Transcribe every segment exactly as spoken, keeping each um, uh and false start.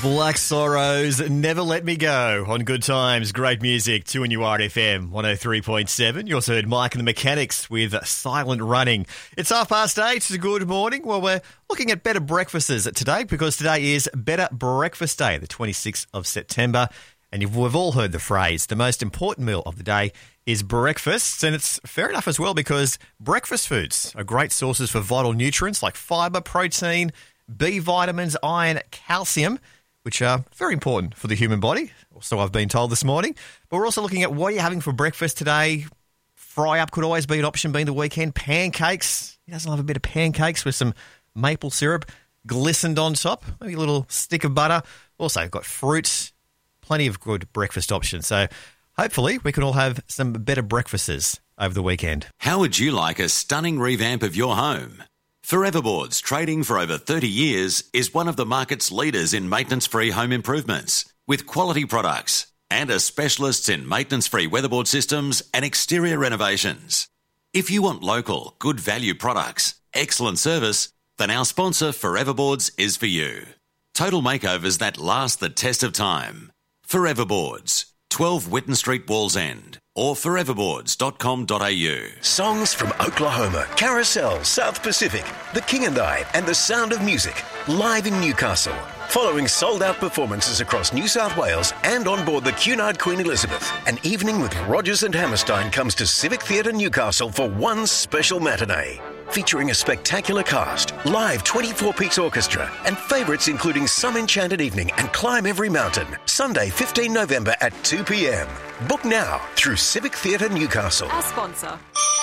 Black Sorrows, Never Let Me Go on Good Times. Great music, two N U R F M, one oh three point seven. You also heard Mike and the Mechanics with Silent Running. It's half past eight. Good morning. Well, we're looking at better breakfasts today because today is Better Breakfast Day, the twenty-sixth of September. And you've, we've all heard the phrase, the most important meal of the day is breakfast. And it's fair enough as well because breakfast foods are great sources for vital nutrients like fibre, protein, B vitamins, iron, calcium, which are very important for the human body, so I've been told this morning. But we're also looking at what are you having for breakfast today. Fry-up could always be an option, being the weekend. Pancakes. Who doesn't love a bit of pancakes with some maple syrup glistened on top? Maybe a little stick of butter. Also, got fruits. Plenty of good breakfast options. So hopefully we can all have some better breakfasts over the weekend. How would you like a stunning revamp of your home? Foreverboards, trading for over thirty years, is one of the market's leaders in maintenance-free home improvements, with quality products and are specialists in maintenance-free weatherboard systems and exterior renovations. If you want local, good value products, excellent service, then our sponsor Foreverboards is for you. Total makeovers that last the test of time. Foreverboards, twelve Whitten Street, Wallsend, or foreverboards dot com dot a u. Songs from Oklahoma, Carousel, South Pacific, The King and I, and The Sound of Music, live in Newcastle. Following sold-out performances across New South Wales and on board the Cunard Queen Elizabeth, an evening with Rogers and Hammerstein comes to Civic Theatre Newcastle for one special matinee. Featuring a spectacular cast, live twenty-four piece orchestra, and favourites including Some Enchanted Evening and Climb Every Mountain. Sunday, fifteenth November at two p.m. Book now through Civic Theatre Newcastle. Our sponsor.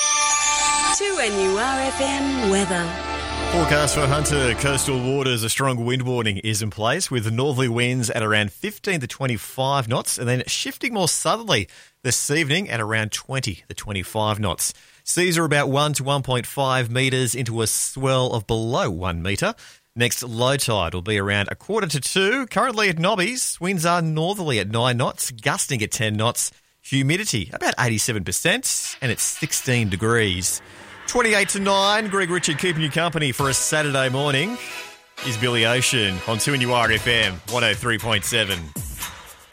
two N U R F M weather. Forecast for Hunter coastal waters, a strong wind warning is in place with northerly winds at around fifteen to twenty-five knots and then shifting more southerly this evening at around twenty to twenty-five knots. Seas are about one to one point five metres into a swell of below one metre. Next low tide will be around a quarter to two. Currently at Nobbies, winds are northerly at nine knots, gusting at ten knots. Humidity about eighty-seven percent and it's sixteen degrees. twenty-eight to nine, Greg Richard keeping you company for a Saturday morning. Is Billy Ocean on two N U R F M one oh three point seven.